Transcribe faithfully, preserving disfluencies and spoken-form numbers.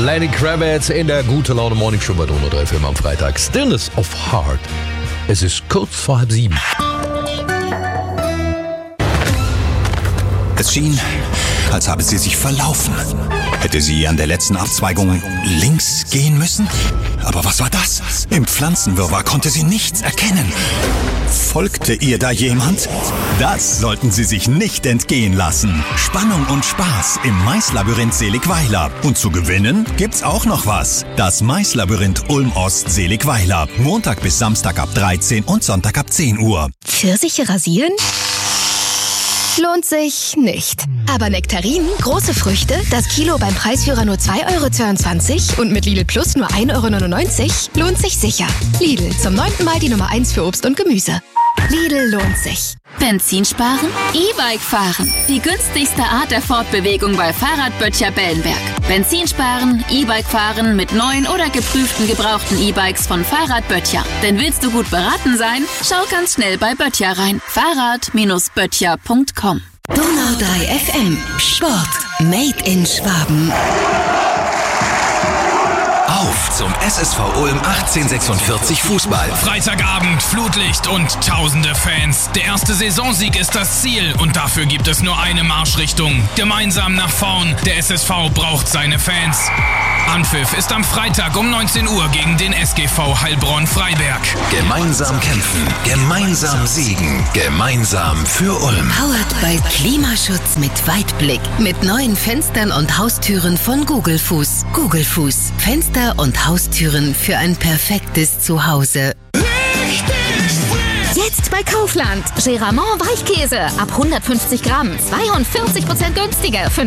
Lenny Kravitz in der Gute Laune Morning Show bei Donau drei F M am Freitag. Stillness of Heart. Es ist kurz vor halb sieben. Es schien, als habe sie sich verlaufen. Hätte sie an der letzten Abzweigung links gehen müssen? Aber was war das? Im Pflanzenwirrwarr konnte sie nichts erkennen. Folgte ihr da jemand? Das sollten Sie sich nicht entgehen lassen. Spannung und Spaß im Maislabyrinth Seligweiler. Und zu gewinnen gibt's auch noch was. Das Maislabyrinth Ulm-Ost Seligweiler. Montag bis Samstag ab dreizehn und Sonntag ab zehn Uhr. Pfirsiche rasieren? Lohnt sich nicht. Aber Nektarinen, große Früchte, das Kilo beim Preisführer nur zwei Euro zweiundzwanzig und mit Lidl Plus nur ein Euro neunundneunzig, lohnt sich sicher. Lidl, zum neunten Mal die Nummer eins für Obst und Gemüse. Lidl lohnt sich. Benzin sparen? E-Bike fahren. Die günstigste Art der Fortbewegung bei Fahrradböttcher Bellenberg. Benzin sparen, E-Bike fahren mit neuen oder geprüften gebrauchten E-Bikes von Fahrradböttcher. Denn willst du gut beraten sein? Schau ganz schnell bei Böttcher rein. Fahrrad Böttcher punkt com. Donau drei F M. Sport. Made in Schwaben. Auf zum S S V Ulm achtzehnhundertsechsundvierzig Fußball. Freitagabend, Flutlicht und tausende Fans. Der erste Saisonsieg ist das Ziel und dafür gibt es nur eine Marschrichtung. Gemeinsam nach vorn. Der S S V braucht seine Fans. Anpfiff ist am Freitag um neunzehn Uhr gegen den S G V Heilbronn-Freiberg. Gemeinsam kämpfen, gemeinsam siegen, gemeinsam für Ulm. Powered by Klimaschutz mit Weitblick. Mit neuen Fenstern und Haustüren von Gugelfuß. Gugelfuß. Fenster und Haustüren für ein perfektes Zuhause. Jetzt bei Kaufland. Geramont Weichkäse ab hundertfünfzig Gramm. zweiundvierzig Prozent günstiger. Für